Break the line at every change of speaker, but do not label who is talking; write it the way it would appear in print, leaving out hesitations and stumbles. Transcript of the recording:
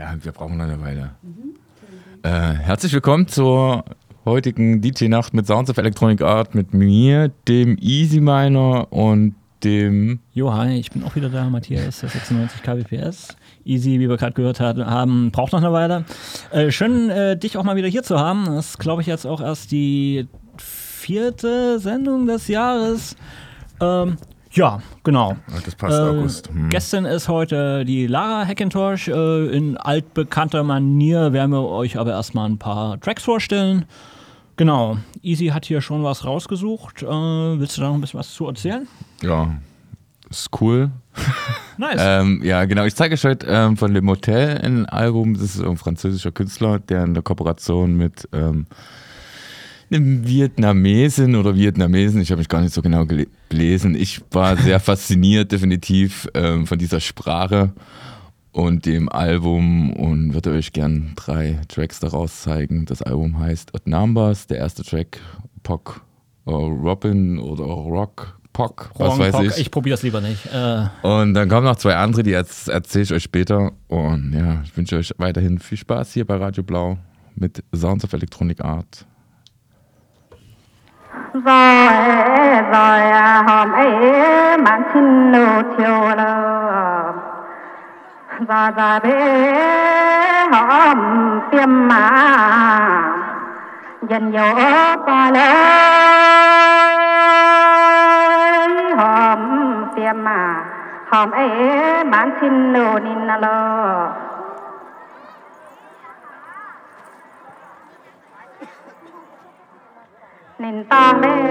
Ja, wir brauchen noch eine Weile. Herzlich willkommen zur heutigen DJ-Nacht mit Sounds of Electronic Art mit mir, dem Easy Miner und dem...
Jo, hi, ich bin auch wieder da, Matthias, der 96 kbps. Easy, wie wir gerade gehört haben, braucht noch eine Weile. Schön, dich auch mal wieder hier zu haben. Das ist, glaube ich, jetzt auch erst die 4. Sendung des Jahres. Ja, genau.
Das passt, August.
Gestern ist heute die Lara Hackintosh. In altbekannter Manier werden wir euch aber erstmal ein paar Tracks vorstellen. Genau, Easy hat hier schon was rausgesucht. Willst du da noch ein bisschen was zu erzählen?
Ja, ist cool.
Nice.
Ja, genau. Ich zeige euch heute von Le Motel ein Album. Das ist ein französischer Künstler, der in der Kooperation mit einem Vietnamesen, ich habe mich gar nicht so genau gelesen. Ich war sehr fasziniert definitiv von dieser Sprache und dem Album und würde euch gern 3 Tracks daraus zeigen. Das Album heißt Odd Numbers, der erste Track Pock Robin oder Rock Pock, was weiß ich.
Ich probiere es lieber nicht.
Und dann kommen noch 2 andere, die erzähle ich euch später. Und ja, ich wünsche euch weiterhin viel Spaß hier bei Radio Blau mit Sounds of Electronic Art.
Rồi hòm ấy mang xin nô thiêu lơ ra bế hòm tiêm mà dần dỗ qua lời hòm tiêm mà hòm ấy mang xin nô nín lơ nín tang